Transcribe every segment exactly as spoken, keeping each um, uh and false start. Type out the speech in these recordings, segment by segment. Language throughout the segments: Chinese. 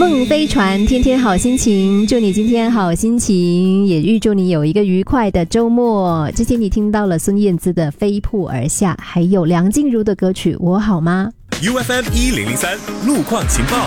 梦飞船，天天好心情，祝你今天好心情，也预祝你有一个愉快的周末。之前你听到了孙燕姿的飞瀑而下，还有梁静茹的歌曲我好吗。 U F M 一零零三路况情报，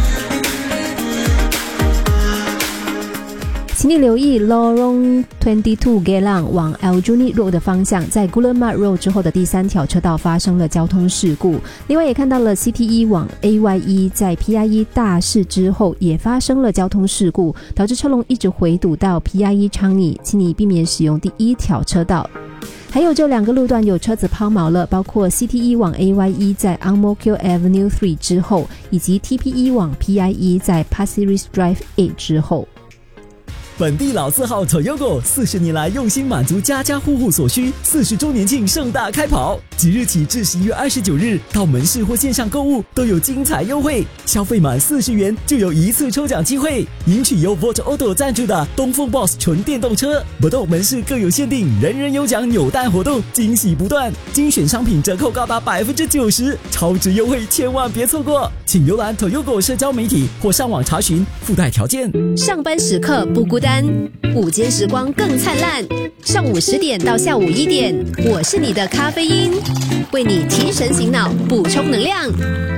请你留意 Lorong 二十二 Geylang 往 Aljunied Road 的方向，在 Guillemard Road 之后的第三条车道发生了交通事故。另外也看到了 C T E 往 A Y E 在 P I E 大市之后也发生了交通事故，导致车龙一直回堵到 P I E 昌邑，请你避免使用第一条车道。还有这两个路段有车子抛锚了，包括 C T E 往 A Y E 在 Ang Mo Kio Avenue 三之后，以及 T P E 往 P I E 在 Pasir Ris Drive 八之后。 本地老字号 Toyota 四十年来用心满足家家户户所需，四十周年庆盛大开跑，即日起至十一月二十九日，到门市或线上购物都有精彩优惠，消费满四十元就有一次抽奖机会，赢取由 Volt Auto 赞助的东风 Boss 纯电动车。不动门市各有限定，人人有奖扭蛋活动，惊喜不断，精选商品折扣高达百分之九十，超值优惠千万别错过！请浏览 Toyota 社交媒体或上网查询附带条件。 上班时刻不孤单，午间时光更灿烂。上午十点到下午一点，我是你的咖啡因，为你提神醒脑，补充能量。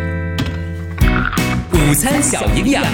午餐小营养。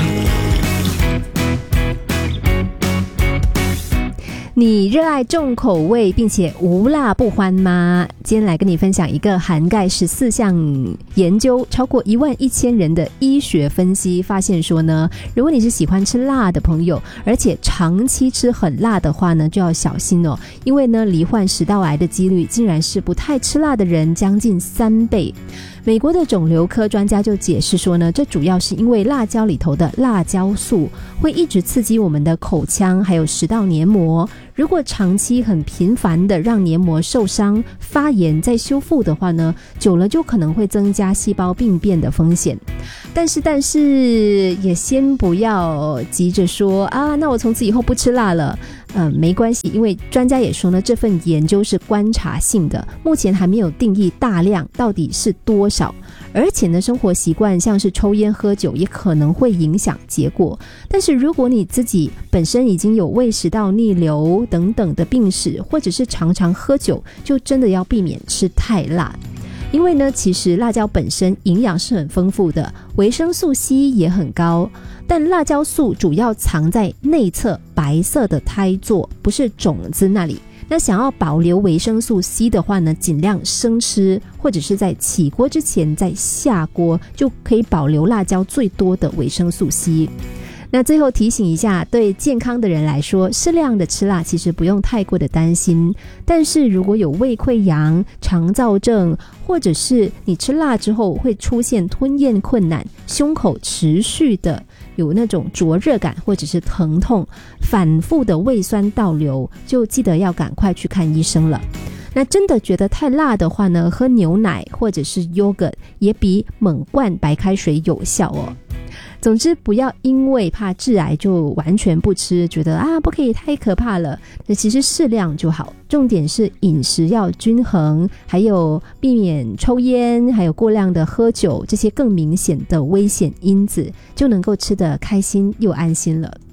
你热爱重口味并且无辣不欢吗？今天来跟你分享一个涵盖十四项研究，超过一万一千人的医学分析，发现说呢，如果你是喜欢吃辣的朋友，而且长期吃很辣的话呢，就要小心哦，因为呢，罹患食道癌的几率竟然是不太吃辣的人将近三倍。美国的肿瘤科专家就解释说呢，这主要是因为辣椒里头的辣椒素会一直刺激我们的口腔还有食道黏膜，如果长期很频繁的让黏膜受伤发炎再修复的话呢，久了就可能会增加细胞病变的风险。但是但是也先不要急着说啊，那我从此以后不吃辣了。嗯，没关系，因为专家也说呢，这份研究是观察性的，目前还没有定义大量到底是多少，而且呢，生活习惯像是抽烟喝酒也可能会影响结果。但是如果你自己本身已经有胃食道逆流等等的病史，或者是常常喝酒，就真的要避免吃太辣。因为呢，其实辣椒本身营养是很丰富的，维生素 C 也很高，但辣椒素主要藏在内侧白色的胎座，不是种子那里。那想要保留维生素 C 的话呢，尽量生吃，或者是在起锅之前再下锅，就可以保留辣椒最多的维生素 C。那最后提醒一下，对健康的人来说，适量的吃辣其实不用太过的担心，但是如果有胃溃疡、肠燥症，或者是你吃辣之后会出现吞咽困难，胸口持续的有那种灼热感或者是疼痛，反复的胃酸倒流，就记得要赶快去看医生了。那真的觉得太辣的话呢，喝牛奶或者是 yogurt 也比猛灌白开水有效哦。总之不要因为怕致癌就完全不吃，觉得啊不可以太可怕了，那其实适量就好，重点是饮食要均衡，还有避免抽烟，还有过量的喝酒，这些更明显的危险因子，就能够吃得开心又安心了。